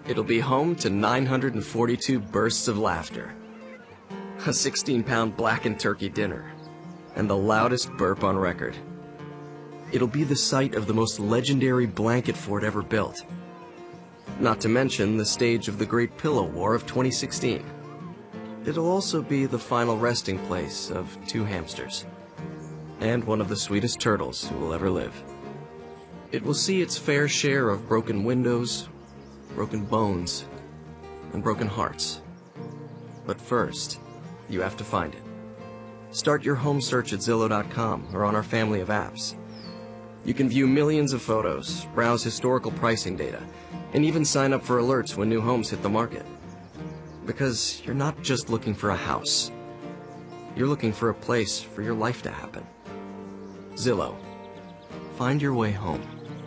It'll be home to 942 bursts of laughter, a 16-pound blackened turkey dinner, and the loudest burp on record. It'll be the site of the most legendary blanket fort ever built, not to mention the stage of the Great Pillow War of 2016. It'll also be the final resting place of 2 hamsters, and one of the sweetest turtles who will ever live. It will see its fair share of broken windows, broken bones, and broken hearts. But first, you have to find it. Start your home search at Zillow.com or on our family of apps. You can view millions of photos, browse historical pricing data, and even sign up for alerts when new homes hit the market. Because you're not just looking for a house. You're looking for a place for your life to happen. Zillow. Find your way home.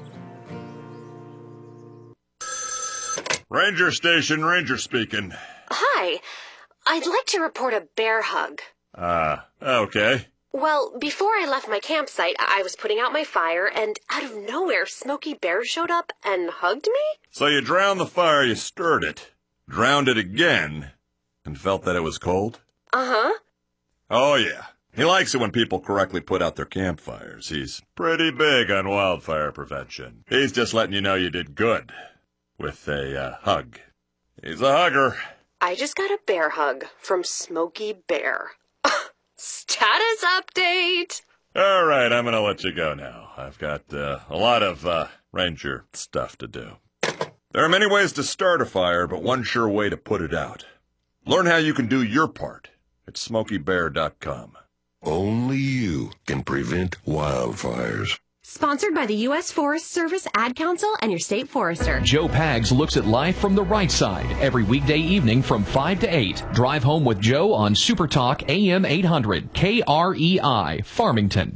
Ranger Station, Ranger speaking. Hi. I'd like to report a bear hug. Okay. Well, before I left my campsite, I was putting out my fire, and out of nowhere, Smokey Bear showed up and hugged me? So you drowned the fire, you stirred it, drowned it again, and felt that it was cold? Uh-huh. Oh, yeah. He likes it when people correctly put out their campfires. He's pretty big on wildfire prevention. He's just letting you know you did good with a hug. He's a hugger. I just got a bear hug from Smokey Bear. Status update! All right, I'm going to let you go now. I've got a lot of ranger stuff to do. There are many ways to start a fire, but one sure way to put it out. Learn how you can do your part at SmokeyBear.com. Only you can prevent wildfires. Sponsored by the U.S. Forest Service, Ad Council, and your state forester. Joe Pags looks at life from the right side every weekday evening from 5 to 8. Drive home with Joe on Super Talk AM 800 KREI Farmington.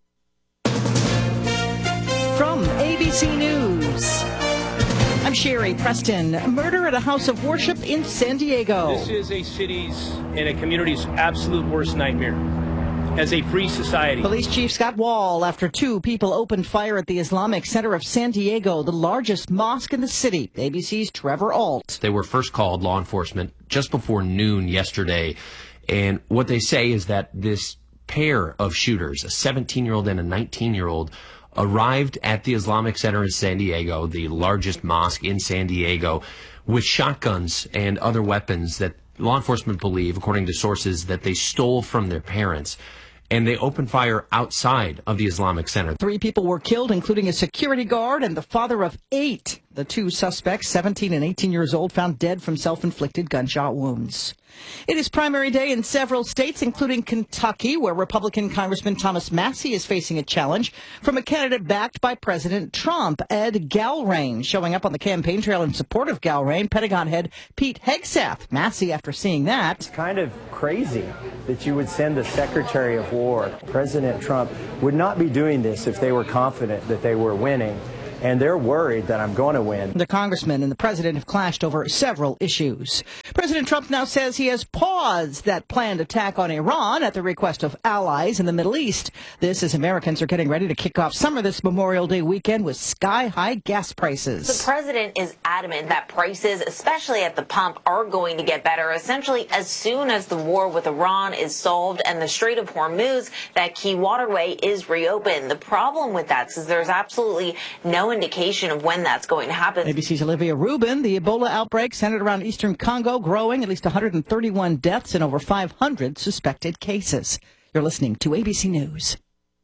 From ABC News, I'm Sherry Preston. Murder at a house of worship in San Diego. This is a city's and a community's absolute worst nightmare. As a free society. Police Chief Scott Wall after 2 people opened fire at the Islamic Center of San Diego, the largest mosque in the city. ABC's Trevor Alt. They were first called, law enforcement, just before noon yesterday. And what they say is that this pair of shooters, a 17-year-old and a 19-year-old, arrived at the Islamic Center in San Diego, the largest mosque in San Diego, with shotguns and other weapons that law enforcement believe, according to sources, that they stole from their parents. And they opened fire outside of the Islamic Center. 3 people were killed, including a security guard and the father of 8. The 2 suspects, 17 and 18 years old, found dead from self-inflicted gunshot wounds. It is primary day in several states, including Kentucky, where Republican Congressman Thomas Massie is facing a challenge from a candidate backed by President Trump, Ed Galrain. Showing up on the campaign trail in support of Galrain, Pentagon head Pete Hegseth. Massie, after seeing that. It's kind of crazy that you would send the Secretary of War. President Trump would not be doing this if they were confident that they were winning. And they're worried that I'm going to win. The congressman and the president have clashed over several issues. President Trump now says he has paused that planned attack on Iran at the request of allies in the Middle East. This as Americans are getting ready to kick off summer this Memorial Day weekend with sky-high gas prices. The president is adamant that prices, especially at the pump, are going to get better essentially as soon as the war with Iran is solved and the Strait of Hormuz, that key waterway, is reopened. The problem with that is there's absolutely no indication of when that's going to happen. ABC's Olivia Rubin. The Ebola outbreak centered around eastern Congo growing, at least 131 deaths and over 500 suspected cases. You're listening to ABC News.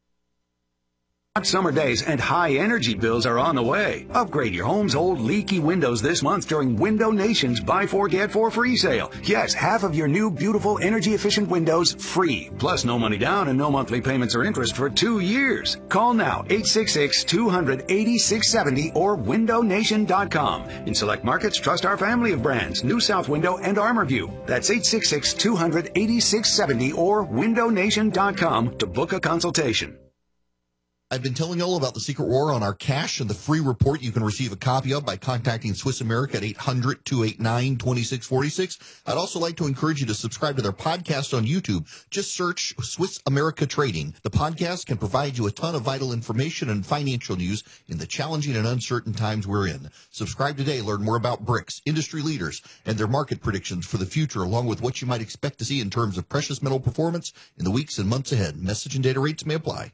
Hot summer days and high energy bills are on the way. Upgrade your home's old leaky windows this month during Window Nation's Buy 4 Get 4 free sale. Yes, half of your new beautiful energy efficient windows free. Plus no money down and no monthly payments or interest for 2 years. Call now 866-200-8670 or windownation.com. In select markets, trust our family of brands, New South Window and ArmorView. That's 866-200-8670 or windownation.com to book a consultation. I've been telling you all about the Secret War on our cash and the free report you can receive a copy of by contacting Swiss America at 800-289-2646. I'd also like to encourage you to subscribe to their podcast on YouTube. Just search Swiss America Trading. The podcast can provide you a ton of vital information and financial news in the challenging and uncertain times we're in. Subscribe today. Learn more about BRICS, industry leaders, and their market predictions for the future, along with what you might expect to see in terms of precious metal performance in the weeks and months ahead. Message and data rates may apply.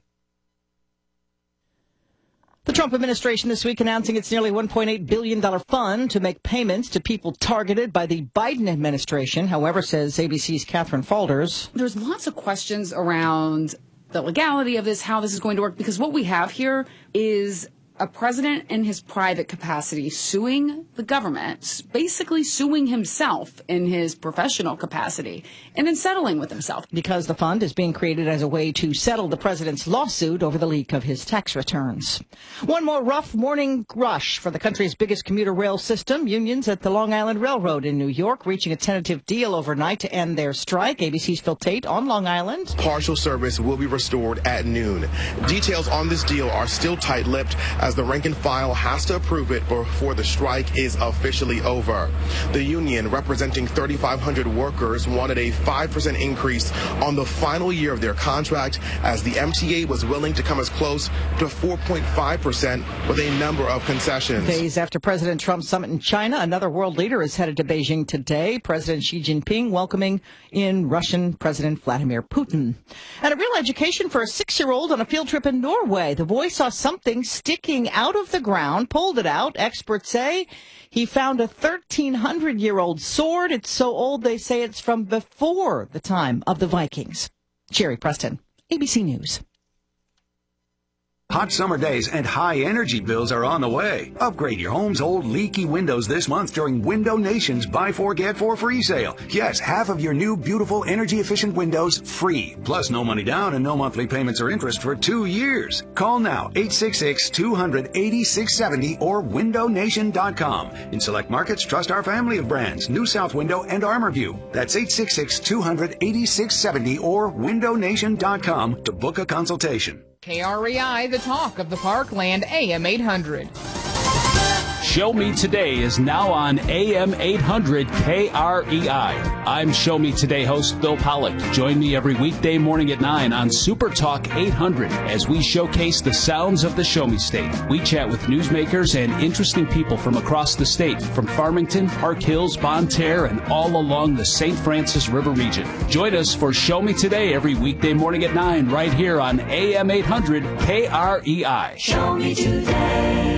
The Trump administration this week announcing its nearly $1.8 billion fund to make payments to people targeted by the Biden administration. However, says ABC's Catherine Falders, there's lots of questions around the legality of this, how this is going to work, because what we have here is a president in his private capacity suing the government, basically suing himself in his professional capacity, and then settling with himself. Because the fund is being created as a way to settle the president's lawsuit over the leak of his tax returns. One more rough morning rush for the country's biggest commuter rail system. Unions at the Long Island Railroad in New York reaching a tentative deal overnight to end their strike. ABC's Phil Tate on Long Island. Partial service will be restored at noon. Details on this deal are still tight-lipped, as the rank and file has to approve it before the strike is officially over. The union, representing 3,500 workers, wanted a 5% increase on the final year of their contract, as the MTA was willing to come as close to 4.5% with a number of concessions. Days after President Trump's summit in China, another world leader is headed to Beijing today. President Xi Jinping welcoming in Russian President Vladimir Putin. And a real education for a 6-year-old on a field trip in Norway. The boy saw something sticking out of the ground, pulled it out. Experts say he found a 1,300-year-old sword. It's so old they say it's from before the time of the Vikings. Sherry Preston, ABC News. Hot summer days and high energy bills are on the way. Upgrade your home's old leaky windows this month during Window Nation's Buy 4 Get 4 free sale. Yes, half of your new beautiful energy efficient windows free. Plus no money down and no monthly payments or interest for 2 years. Call now 866-200-8670 or windownation.com. In select markets, trust our family of brands, New South Window and ArmorView. That's 866-200-8670 or windownation.com to book a consultation. KREI, the talk of the Parkland, AM 800. Show Me Today is now on AM 800 KREI. I'm Show Me Today host Bill Pollock. Join me every weekday morning at 9 on Super Talk 800 as we showcase the sounds of the Show Me State. We chat with newsmakers and interesting people from across the state, from Farmington, Park Hills, Bonne Terre, and all along the St. Francis River region. Join us for Show Me Today every weekday morning at 9 right here on AM 800 KREI. Show Me Today.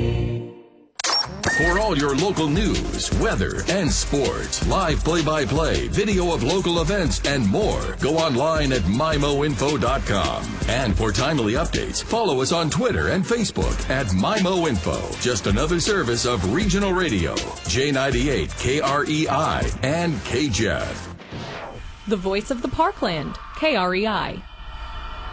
For all your local news, weather, and sports, live play-by-play, video of local events, and more, go online at MIMOinfo.com. And for timely updates, follow us on Twitter and Facebook at MIMOinfo. Just another service of Regional Radio, J98, KREI, and KJEF. The voice of the Parkland, KREI.